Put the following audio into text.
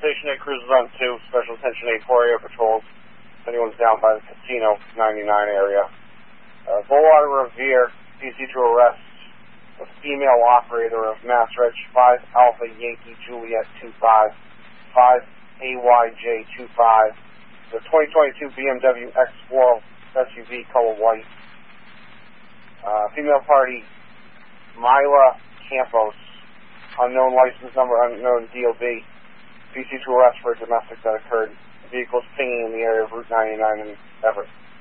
Station 8 cruises on 2, special attention 8-4 area patrols. If anyone's down by the Casino 99 area. Bullwater Revere, PC to arrest a female operator of Mass Reg 5 Alpha Yankee Juliet 25, 5 AYJ 25, the 2022 BMW X4 SUV color white. Female party, Myla Campos, unknown license number, unknown DOB, PC to arrest for a domestic that occurred. Vehicles pinging in the area of Route 99 in Everett.